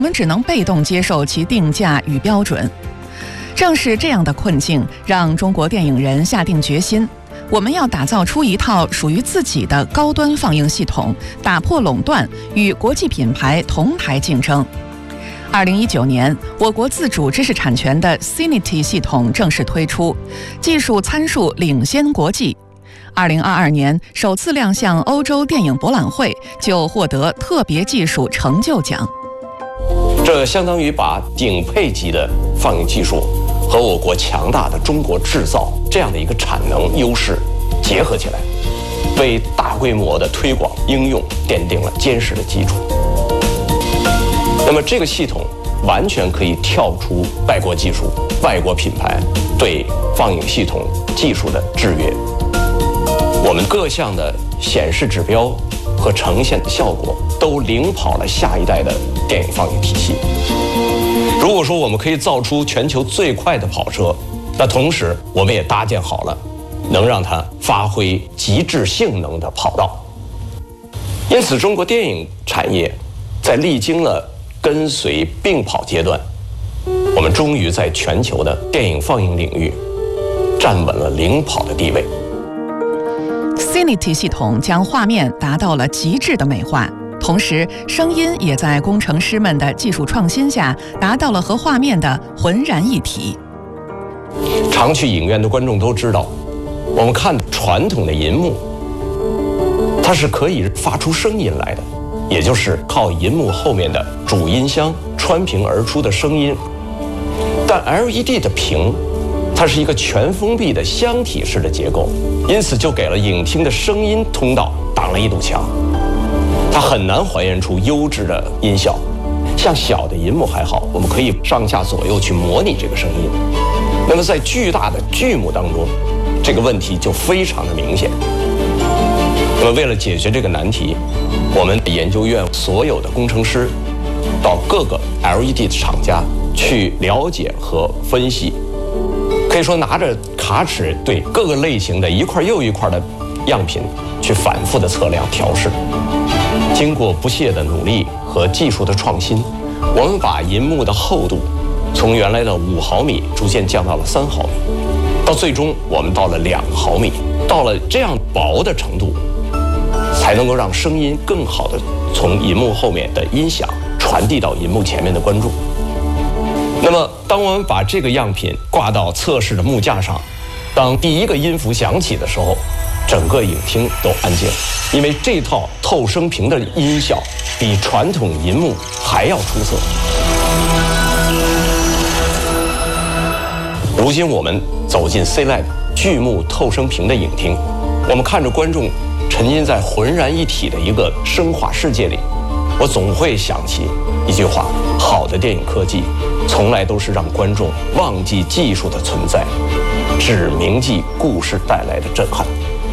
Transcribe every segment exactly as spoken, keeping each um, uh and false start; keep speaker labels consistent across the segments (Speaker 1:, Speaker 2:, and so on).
Speaker 1: 我们只能被动接受其定价与标准。正是这样的困境，让中国电影人下定决心，我们要打造出一套属于自己的高端放映系统，打破垄断，与国际品牌同台竞争。二零一九年，我国自主知识产权的 Cinity 系统正式推出，技术参数领先国际。二零二二年首次亮相欧洲电影博览会，就获得特别技术成就奖。
Speaker 2: 这相当于把顶配级的放映技术和我国强大的中国制造这样的一个产能优势结合起来，为大规模的推广应用奠定了坚实的基础。那么这个系统完全可以跳出外国技术、外国品牌对放映系统技术的制约。我们各项的显示指标和呈现的效果都领跑了下一代的电影放映体系。如果说我们可以造出全球最快的跑车，那同时我们也搭建好了能让它发挥极致性能的跑道。因此，中国电影产业在历经了跟随并跑阶段，我们终于在全球的电影放映领域站稳了领跑的地位。
Speaker 1: Cinity 系统将画面达到了极致的美化，同时声音也在工程师们的技术创新下达到了和画面的浑然一体。
Speaker 2: 常去影院的观众都知道，我们看传统的银幕，它是可以发出声音来的，也就是靠银幕后面的主音箱穿屏而出的声音。但 L E D 的屏，它是一个全封闭的箱体式的结构，因此就给了影厅的声音通道挡了一堵墙，它很难还原出优质的音效。像小的银幕还好，我们可以上下左右去模拟这个声音。那么在巨大的剧目当中，这个问题就非常的明显。那么为了解决这个难题，我们研究院所有的工程师到各个 L E D 的厂家去了解和分析，可以说拿着卡尺对各个类型的一块又一块的样品去反复的测量调试。经过不懈的努力和技术的创新，我们把银幕的厚度从原来的五毫米逐渐降到了三毫米，到最终我们到了两毫米，到了这样薄的程度，才能够让声音更好的从银幕后面的音响传递到银幕前面的观众。那么当我们把这个样品挂到测试的幕架上，当第一个音符响起的时候，整个影厅都安静，因为这套透声屏的音效比传统银幕还要出色。如今我们走进 C L E D 巨幕透声屏的影厅，我们看着观众沉浸在浑然一体的一个声画世界里，我总会想起一句话：好的电影科技从来都是让观众忘记技术的存在，只铭记故事带来的震撼。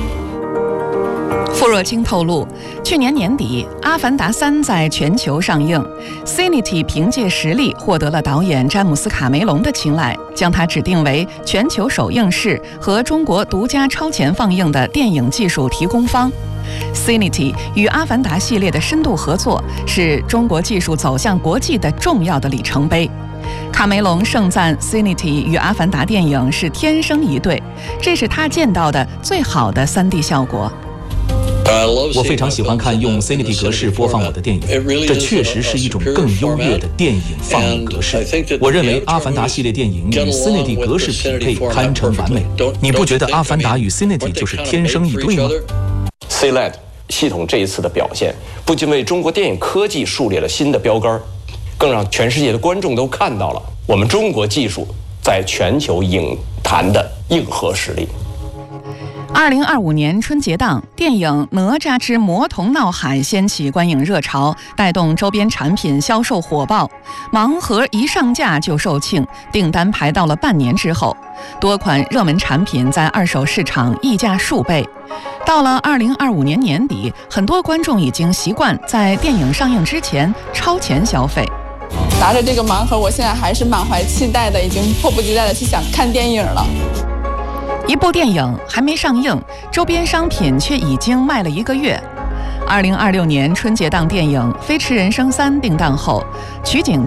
Speaker 1: 傅若清透露，去年年底《阿凡达三》在全球上映 ，Cinity 凭借实力获得了导演詹姆斯·卡梅隆的青睐，将它指定为全球首映式和中国独家超前放映的电影技术提供方。Cinity 与《阿凡达》系列的深度合作，是中国技术走向国际的重要的里程碑。卡梅隆盛赞 Cinity 与《阿凡达》电影是天生一对，这是他见到的最好的 三 D 效果。
Speaker 3: 我非常喜欢看用 Cinity 格式播放我的电影，这确实是一种更优越的电影放映格式。我认为《阿凡达》系列电影与 Cinity 格式匹配堪称完美。你不觉得《阿凡达》与 Cinity 就是天生一对吗？
Speaker 2: C L E D 系统这一次的表现，不仅为中国电影科技树立了新的标杆，更让全世界的观众都看到了我们中国技术在全球影坛的硬核实力。
Speaker 1: 二零二五年春节档，电影《哪吒之魔童闹海》掀起观影热潮，带动周边产品销售火爆。盲盒一上架就售罄，订单排到了半年之后。多款热门产品在二手市场溢价数倍。到了二零二五年年底，很多观众已经习惯在电影上映之前超前消费。
Speaker 4: 拿着这个盲盒，我现在还是满怀期待的，已经迫不及待的去想看电影了。一
Speaker 1: 部电影还没上映，周边商品却已经卖了一个月。 二零二六年春节档电影《飞驰人生三》定档后，取景